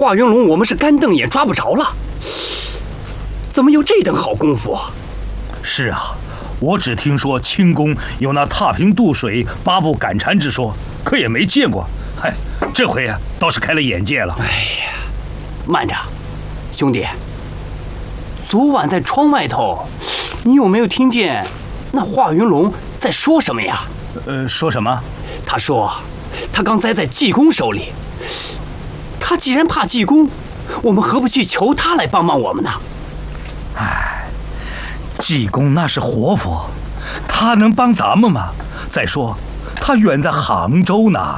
华云龙我们是干瞪眼抓不着了，怎么有这等好功夫？ 是啊，我只听说清宫有那踏平渡水、八步赶蝉之说，可也没见过。哎，这回啊，倒是开了眼界了。 哎呀，慢着，兄弟，昨晚在窗外头，你有没有听见那华云龙在说什么呀？ 说什么？ 他说，他刚栽在济公手里。他既然怕济公，我们何不去求他来帮帮我们呢？ 哎，济公那是活佛，他能帮咱们吗？再说，他远在杭州呢。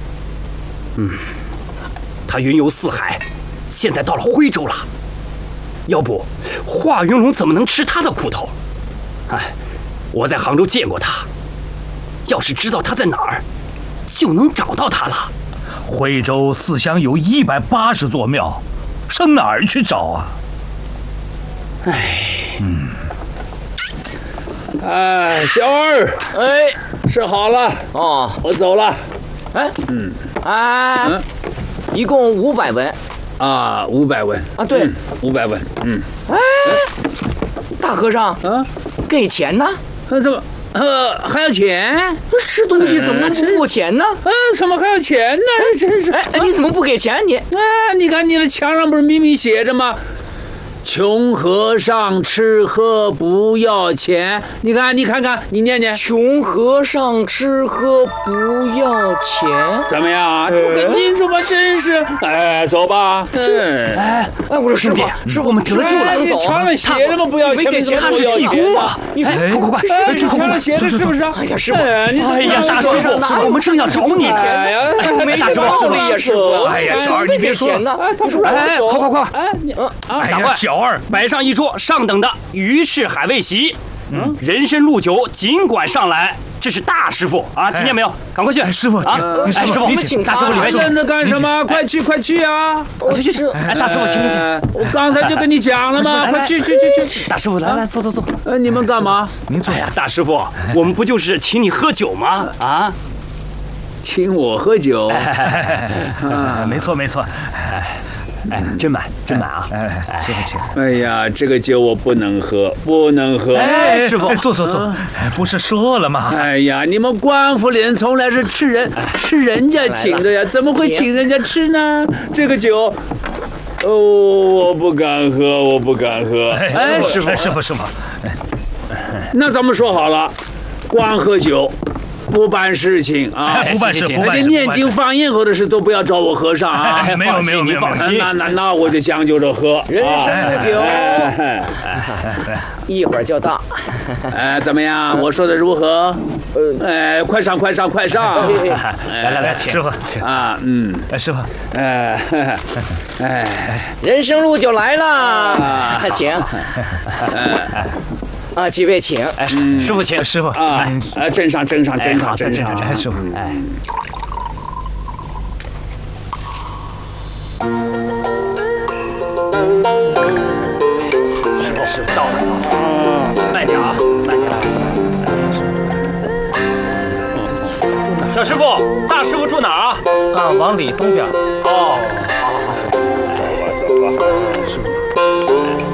他云游四海，现在到了徽州了。要不，华云龙怎么能吃他的苦头？哎，我在杭州见过他，要是知道他在哪儿，就能找到他了。 徽州四乡有180座庙，上哪儿去找啊？ 哎， 小二，吃好了哦， 我走了。 一共500文啊，500文啊，对 ，500文。 大和尚给钱呢？ 怎么还要钱？ 吃东西怎么能不付钱呢？ 怎么还要钱呢？真是！ 你怎么不给钱你？ 你看你的墙上不是明明写着吗？穷和尚吃喝不要钱。你看，你看看，你念念。 穷和尚吃喝不要钱， 怎么样？读个清楚吧，真是。走吧。 我说师傅，我们得救了。 墙上写着吗？不要钱， 没给钱， 他是济公啊！快！ 墙上写的是不是？ 哎呀，师傅， 大师傅，我们正要找你。 哎呀， 没道理呀，师傅。 哎呀，小二，你别说呢。 快！ 哎呀，小二， 摆上一桌上等的鱼翅海味席，人参鹿酒尽管上来。这是大师傅啊，听见没有？赶快去！ 师傅，请师傅， 你请大师傅里面现在干什么？快去啊！ 去！大师傅，请。 我刚才就跟你讲了嘛，快去！ 大师傅，来，坐。 你们干嘛？ 您坐。 大师傅，我们不就是请你喝酒吗？啊？ 请我喝酒？ 没错。 真满啊！ 师傅请。 哎呀，这个酒我不能喝。 师傅， 坐。不是说了吗？ 哎呀，你们官府里人从来是吃人家请的呀，怎么会请人家吃呢？这个酒，我不敢喝。 师傅。 那咱们说好了，光喝酒。不办事情啊！ 不办事。 而且念经放焰后的事都不要找我和尚啊！ 没有， 您放心。 那我就将就着喝。 人参酒，一会儿就到。 怎么样？我说的如何？快上！ 来，师傅啊， 师傅， 人参鹿酒来了，请。几位请。 师傅请。 师傅啊，斟上。 师傅， 师傅到了。慢点啊。小师傅，大师傅住哪儿啊？ 往里东边。